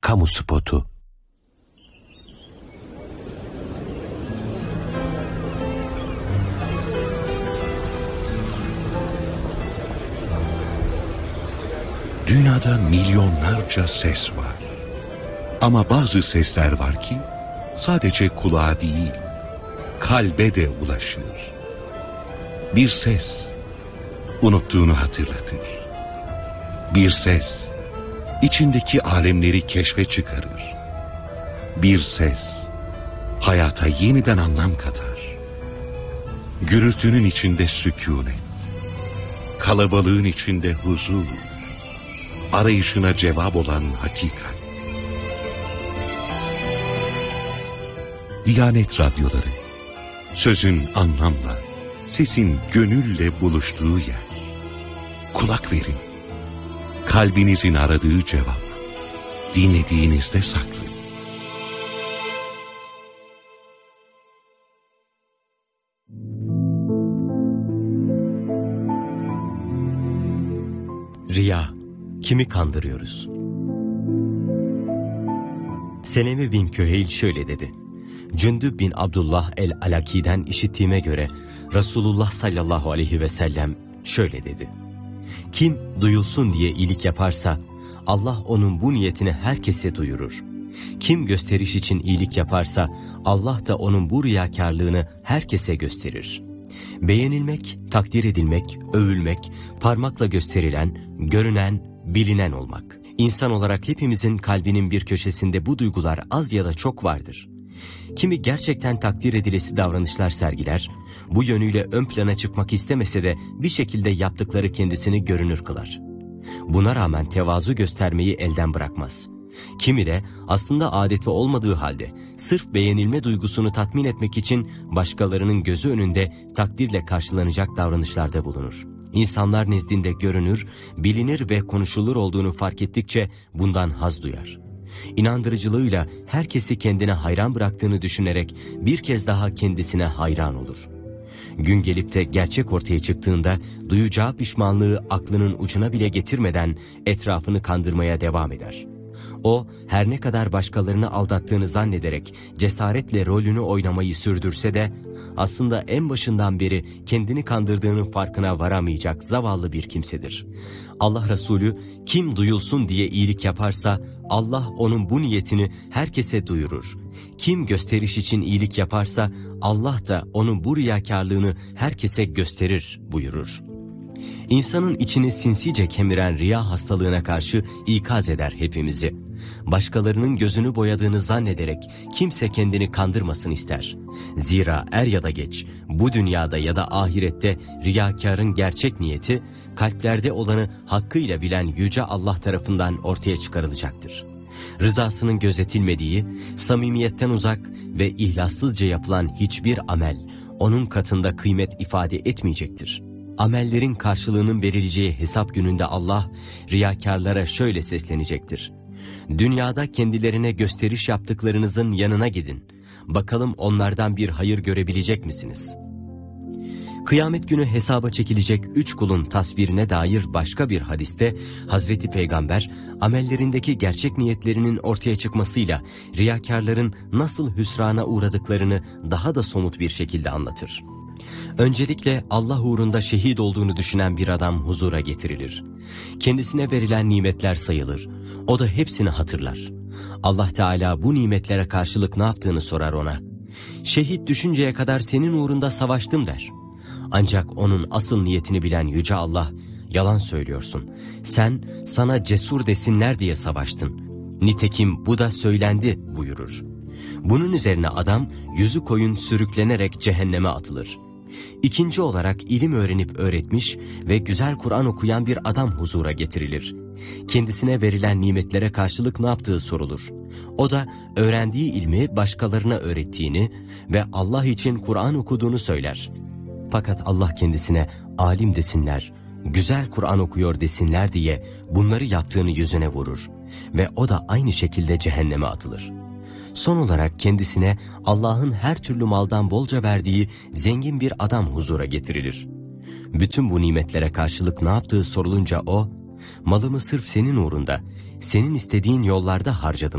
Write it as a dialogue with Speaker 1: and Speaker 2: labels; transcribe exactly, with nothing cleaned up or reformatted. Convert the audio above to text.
Speaker 1: Kamu spotu. Dünyada milyonlarca ses var. Ama bazı sesler var ki sadece kulağa değil, kalbe de ulaşır. Bir ses unuttuğunu hatırlatır. Bir ses içindeki alemleri keşfe çıkarır. Bir ses hayata yeniden anlam katar. Gürültünün içinde sükûnet, kalabalığın içinde huzur, arayışına cevap olan hakikat. Diyanet Radyoları, sözün anlamla, sesin gönülle buluştuğu yer. Kulak verin, kalbinizin aradığı cevap, dinlediğinizde saklı.
Speaker 2: Riya, kimi kandırıyoruz? Seleme bin Köheyl şöyle dedi. Cündüb bin Abdullah el-Alaki'den işittiğime göre Resulullah sallallahu aleyhi ve sellem şöyle dedi. Kim duyulsun diye iyilik yaparsa Allah onun bu niyetini herkese duyurur. Kim gösteriş için iyilik yaparsa Allah da onun bu riyakarlığını herkese gösterir. Beğenilmek, takdir edilmek, övülmek, parmakla gösterilen, görünen, bilinen olmak. İnsan olarak hepimizin kalbinin bir köşesinde bu duygular az ya da çok vardır. Kimi gerçekten takdir edilesi davranışlar sergiler, bu yönüyle ön plana çıkmak istemese de bir şekilde yaptıkları kendisini görünür kılar. Buna rağmen tevazu göstermeyi elden bırakmaz. Kimi de aslında adeti olmadığı halde sırf beğenilme duygusunu tatmin etmek için başkalarının gözü önünde takdirle karşılanacak davranışlarda bulunur. İnsanlar nezdinde görünür, bilinir ve konuşulur olduğunu fark ettikçe bundan haz duyar. İnandırıcılığıyla herkesi kendine hayran bıraktığını düşünerek bir kez daha kendisine hayran olur. Gün gelip de gerçek ortaya çıktığında duyacağı pişmanlığı aklının ucuna bile getirmeden etrafını kandırmaya devam eder. O her ne kadar başkalarını aldattığını zannederek cesaretle rolünü oynamayı sürdürse de aslında en başından beri kendini kandırdığının farkına varamayacak zavallı bir kimsedir. Allah Resulü kim duyulsun diye iyilik yaparsa Allah onun bu niyetini herkese duyurur. Kim gösteriş için iyilik yaparsa Allah da onun bu riyakarlığını herkese gösterir buyurur. İnsanın içini sinsice kemiren riya hastalığına karşı ikaz eder hepimizi. Başkalarının gözünü boyadığını zannederek kimse kendini kandırmasın ister. Zira er ya da geç bu dünyada ya da ahirette riyakarın gerçek niyeti kalplerde olanı hakkıyla bilen Yüce Allah tarafından ortaya çıkarılacaktır. Rızasının gözetilmediği, samimiyetten uzak ve ihlassızca yapılan hiçbir amel onun katında kıymet ifade etmeyecektir. Amellerin karşılığının verileceği hesap gününde Allah riyakarlara şöyle seslenecektir. Dünyada kendilerine gösteriş yaptıklarınızın yanına gidin. Bakalım onlardan bir hayır görebilecek misiniz? Kıyamet günü hesaba çekilecek üç kulun tasvirine dair başka bir hadiste Hazreti Peygamber amellerindeki gerçek niyetlerinin ortaya çıkmasıyla riyakarların nasıl hüsrana uğradıklarını daha da somut bir şekilde anlatır. Öncelikle Allah uğrunda şehit olduğunu düşünen bir adam huzura getirilir. Kendisine verilen nimetler sayılır. O da hepsini hatırlar. Allah Teala bu nimetlere karşılık ne yaptığını sorar ona. Şehit düşünceye kadar senin uğrunda savaştım der. Ancak onun asıl niyetini bilen Yüce Allah, yalan söylüyorsun. Sen sana cesur desinler diye savaştın. Nitekim bu da söylendi buyurur. Bunun üzerine adam yüzü koyun sürüklenerek cehenneme atılır. İkinci olarak ilim öğrenip öğretmiş ve güzel Kur'an okuyan bir adam huzura getirilir. Kendisine verilen nimetlere karşılık ne yaptığı sorulur. O da öğrendiği ilmi başkalarına öğrettiğini ve Allah için Kur'an okuduğunu söyler. Fakat Allah kendisine alim desinler, güzel Kur'an okuyor desinler diye bunları yaptığını yüzüne vurur ve o da aynı şekilde cehenneme atılır. Son olarak kendisine Allah'ın her türlü maldan bolca verdiği zengin bir adam huzura getirilir. Bütün bu nimetlere karşılık ne yaptığı sorulunca o, malımı sırf senin uğrunda, senin istediğin yollarda harcadım